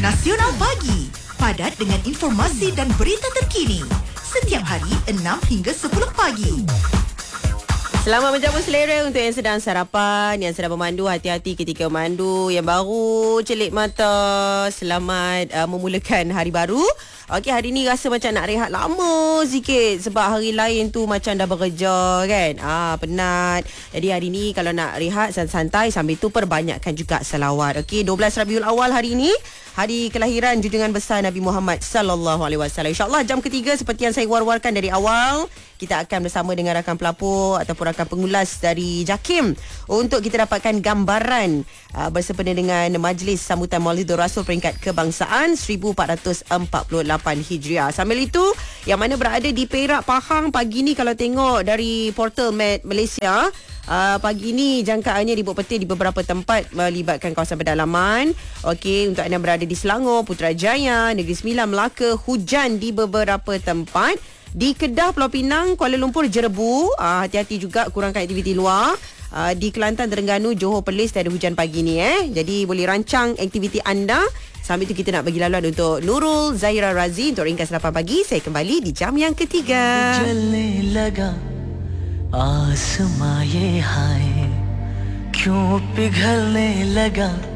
Nasional Pagi, padat dengan informasi dan berita terkini. Setiap hari 6 hingga 10 pagi. Selamat menjamu selera untuk yang sedang sarapan, yang sedang memandu, hati-hati ketika memandu, yang baru celik mata, selamat memulakan hari baru. Okey, hari ni rasa macam nak rehat lama sikit sebab hari lain tu macam dah bekerja kan. Penat. Jadi hari ni kalau nak rehat santai-santai, sambil tu perbanyakkan juga salawat. Okey, 12 Rabiul Awal hari ni, hari kelahiran junjungan besar Nabi Muhammad sallallahu alaihi wasallam. Insya-Allah jam ketiga seperti yang saya war-warkan dari awal, kita akan bersama dengan rakan pelapor ataupun rakan pengulas dari JAKIM untuk kita dapatkan gambaran bersempena dengan majlis sambutan Maulidur Rasul peringkat kebangsaan 1448 Hijriah. Sambil itu, yang mana berada di Perak, Pahang pagi ni kalau tengok dari portal Met Malaysia, pagi ni jangkaannya dibuat petir di beberapa tempat melibatkan kawasan pedalaman. Okey, untuk anda berada di Selangor, Putrajaya, Negeri Sembilan, Melaka, hujan di beberapa tempat. Di Kedah, Pulau Pinang, Kuala Lumpur, Jerebu, hati-hati juga kurangkan aktiviti luar. Di Kelantan, Terengganu, Johor, Perlis ada hujan pagi ni Jadi boleh rancang aktiviti anda. Sambil itu kita nak bagi laluan untuk Nurul Zaira Razi untuk ringkas 8 pagi. Saya kembali di jam yang ketiga. आसमां ये हाय क्यों पिघलने लगा